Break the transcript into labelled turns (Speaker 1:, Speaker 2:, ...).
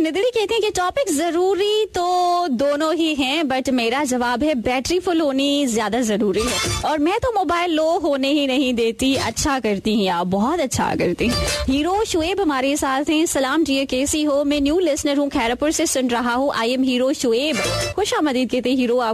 Speaker 1: निधड़ी कहती है कि टॉपिक जरूरी तो दोनों ही हैं, बट मेरा जवाब है बैटरी फुल होनी ज्यादा जरूरी है। और मैं तो मोबाइल लो होने ही नहीं देती। अच्छा करती हैं आप, बहुत अच्छा करती हैं। हीरो शुएब हमारे साथ हैं। सलाम जी, कैसी हो? मैं न्यू लिसनर हूँ, खैरपुर से सुन रहा हूँ। I am hero Shoaib. खुश आमदीद कहते हीरो